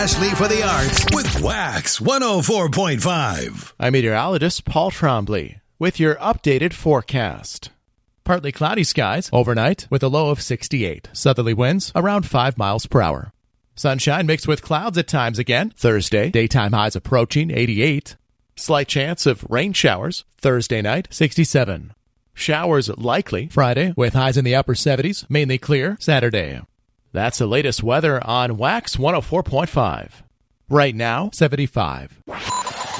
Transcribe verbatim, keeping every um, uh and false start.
Ashley for the arts with Wax one oh four point five. I'm meteorologist Paul Trombley with your updated forecast. Partly cloudy skies overnight with a low of sixty-eight. Southerly winds around five miles per hour. Sunshine mixed with clouds at times again. Thursday, daytime highs approaching eighty-eight. Slight chance of rain showers. Thursday night, sixty-seven. Showers likely Friday with highs in the upper seventies, mainly clear Saturday. That's the latest weather on Wax one oh four point five. Right now, seventy-five.